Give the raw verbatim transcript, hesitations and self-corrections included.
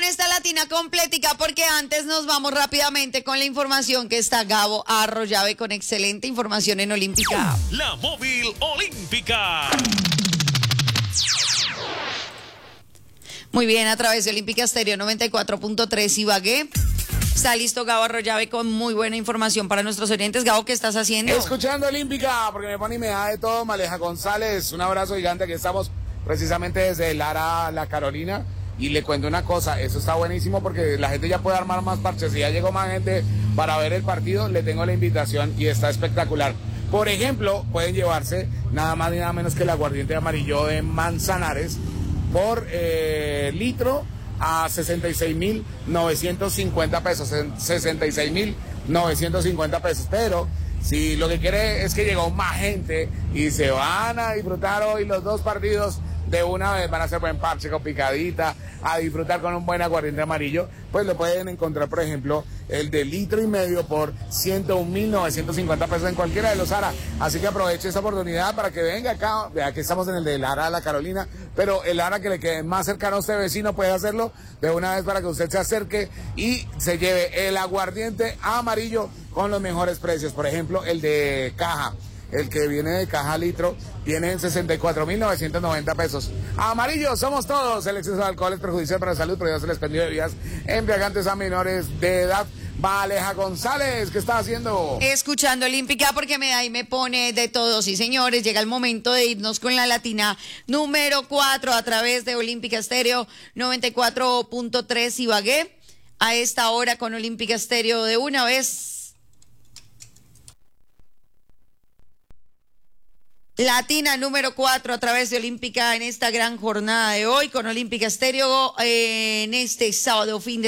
esta latina completica porque antes nos vamos rápidamente con la información que está Gabo Arroyave con excelente información en Olímpica. La móvil olímpica. Muy bien, a través de Olímpica Estéreo noventa y cuatro punto tres Ibagué. Está listo Gabo Arroyave con muy buena información para nuestros oyentes. Gabo, ¿qué estás haciendo? Escuchando Olímpica, porque me pone y me da de todo. Maleja González, un abrazo gigante, que estamos precisamente desde Lara, La Carolina. Y le cuento una cosa, eso está buenísimo porque la gente ya puede armar más parches. Si ya llegó más gente para ver el partido, le tengo la invitación y está espectacular. Por ejemplo, pueden llevarse nada más ni nada menos que el aguardiente amarillo de Manzanares por eh, litro a sesenta y seis mil novecientos cincuenta pesos, sesenta y seis mil novecientos cincuenta pesos. Pero si lo que quiere es que llegó más gente y se van a disfrutar hoy los dos partidos de una vez, van a hacer buen parche con picadita, a disfrutar con un buen aguardiente amarillo, pues lo pueden encontrar, por ejemplo, el de litro y medio por ciento un mil novecientos cincuenta pesos en cualquiera de los Lara. Así que aproveche esta oportunidad para que venga acá. Vea que estamos en el de Lara, La Carolina, pero el Lara que le quede más cercano a usted, vecino, puede hacerlo de una vez para que usted se acerque y se lleve el aguardiente amarillo con los mejores precios. Por ejemplo, el de caja. El que viene de caja litro viene en sesenta y cuatro mil novecientos noventa pesos. Amarillo somos todos. El exceso de alcohol es perjudicial para la salud, pero ya se les expendió de bebidas embriagantes a menores de edad. Maleja González, ¿qué está haciendo? Escuchando Olímpica porque me da y me pone de todo. Sí, señores, llega el momento de irnos con la latina número cuatro a través de Olímpica Estéreo noventa y cuatro punto tres Ibagué. A esta hora con Olímpica Estéreo de una vez. Latina número cuatro a través de Olímpica en esta gran jornada de hoy con Olímpica Estéreo eh, en este sábado fin de